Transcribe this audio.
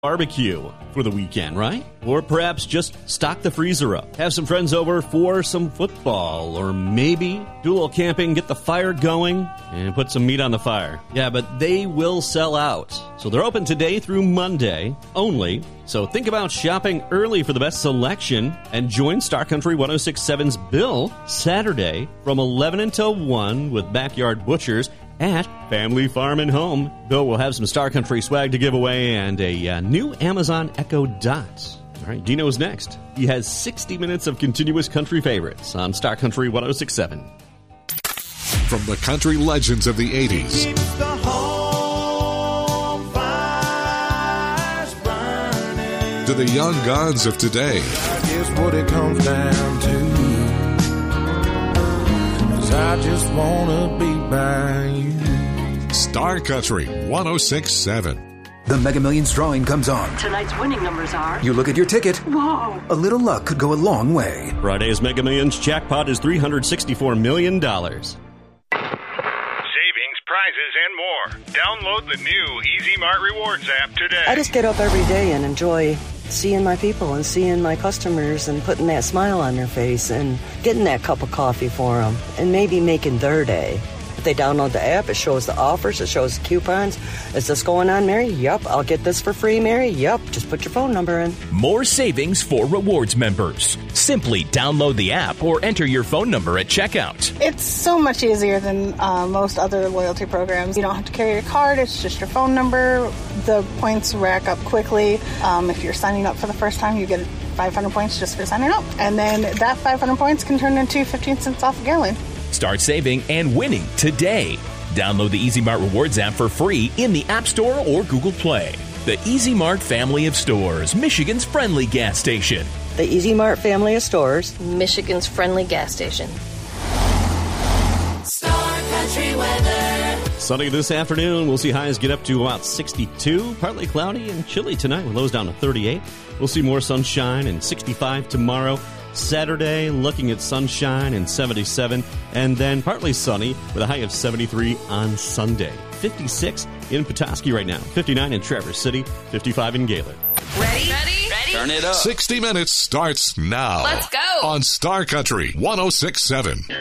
barbecue for the weekend, right? Or perhaps just stock the freezer up, have some friends over for some football, or maybe do a little camping, get the fire going, and put some meat on the fire. Yeah, but they will sell out. So they're open today through Monday only. So think about shopping early for the best selection and join Star Country 106.7's Bill Saturday from 11 until 1 with Backyard Butchers at Family Farm and Home. Bill will have some Star Country swag to give away and a new Amazon Echo Dot. All right, Dino's next. He has 60 minutes of continuous country favorites on Star Country 106.7. From the country legends of the 80s to the young guns of today. I guess what it comes down to is I just want to be by you. Star Country 106.7. The Mega Millions drawing comes on. Tonight's winning numbers are... You look at your ticket. Whoa! A little luck could go a long way. Friday's Mega Millions jackpot is $364 million. Savings, prizes, and more. Download the new Easy Mart Rewards app today. I just get up every day and enjoy seeing my people and seeing my customers and putting that smile on their face and getting that cup of coffee for them and maybe making their day. If they download the app, it shows the offers, it shows the coupons. Is this going on, Mary? Yep. I'll get this for free, Mary? Yep. Just put your phone number in. More savings for rewards members. Simply download the app or enter your phone number at checkout. It's so much easier than most other loyalty programs. You don't have to carry your card. It's just your phone number. The points rack up quickly. If you're signing up for the first time, you get 500 points just for signing up. And then that 500 points can turn into 15 cents off a gallon. Start saving and winning today. Download the Easy Mart Rewards app for free in the App Store or Google Play. The Easy Mart family of stores, Michigan's friendly gas station. The Easy Mart family of stores, Michigan's friendly gas station. Star Country weather. Sunny this afternoon. We'll see highs get up to about 62. Partly cloudy and chilly tonight with lows down to 38. We'll see more sunshine and 65 tomorrow. Saturday, looking at sunshine and 77, and then partly sunny with a high of 73 on Sunday. 56 in Petoskey right now, 59 in Traverse City, 55 in Gaylord. Ready? Turn it up. 60 Minutes starts now. Let's go. On Star Country 106.7.